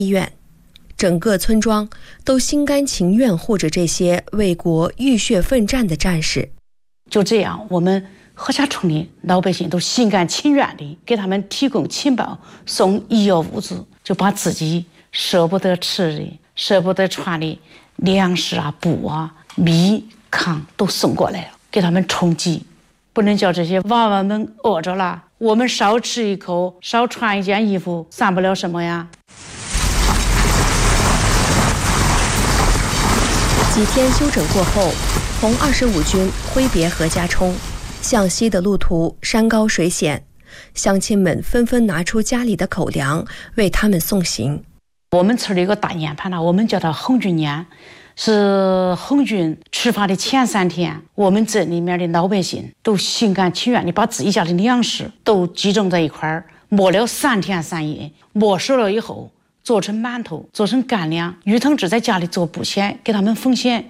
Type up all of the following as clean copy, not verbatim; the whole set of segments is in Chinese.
医院，整个村庄都心甘情愿护着这些为国浴血奋战的战士。 就这样，我们何家村的老百姓都心甘情愿地给他们提供情报，送医药物资，就把自己舍不得吃的、舍不得穿的粮食啊、布啊、米、糠都送过来了，给他们充饥。不能叫这些娃娃们饿着了，我们少吃一口，少穿一件衣服，算不了什么呀。 几天休整过后，红25军挥别何家冲，向西的路途山高水险，乡亲们纷纷拿出家里的口粮为他们送行。 我们村里有个大年盘呢，我们叫它红军年，是红军出发的前3天，我们镇里面的老百姓都心甘情愿地把自己家的粮食都集中在一块儿，磨了3天3夜，磨熟了以后做成馒头，做成干粮。于同志在家里做布鞋，给他们缝线。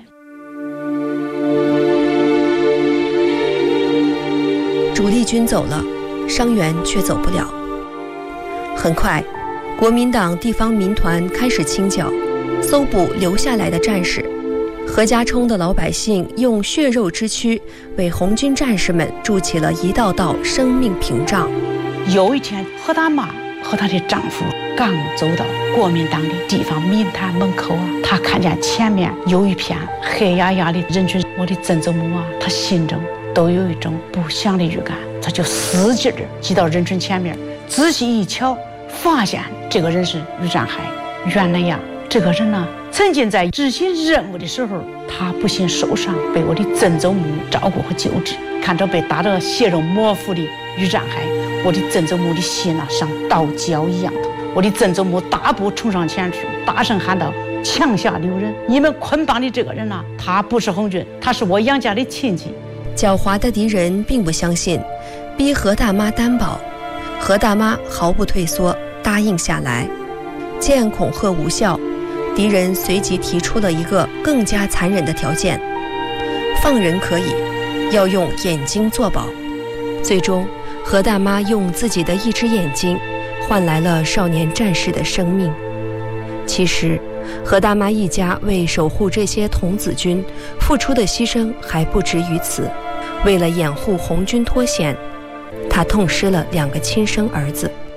主力军走了，伤员却走不了。很快，国民党地方民团开始清剿，搜捕留下来的战士。何家冲的老百姓用血肉之躯为红军战士们筑起了一道道生命屏障。 有一天，何大妈和她的丈夫刚走到国民党的地方民团门口啊，她看见前面有一片黑压压的人群，我的曾祖母啊，她心中都有一种不祥的预感，她就使劲儿挤到人群前面，仔细一瞧，发现这个人是于占海。原来呀，这个人呢，曾经在执行任务的时候，他不幸受伤，被我的曾祖母照顾和救治。看着被打得血肉模糊的于占海，我的曾祖母的心啊，像刀绞一样的。我的曾祖母大步冲上前去，大声喊道：“枪下留人！你们捆绑的这个人啊，他不是红军，他是我杨家的亲戚。” 狡猾的敌人并不相信，逼何大妈担保。何大妈毫不退缩，答应下来。见恐吓无效，敌人随即提出了一个更加残忍的条件：放人可以，要用眼睛作保。最终，何大妈用自己的一只眼睛换来了少年战士的生命。其实，何大妈一家为守护这些童子军付出的牺牲还不止于此。为了掩护红军脱险，她痛失了2个亲生儿子。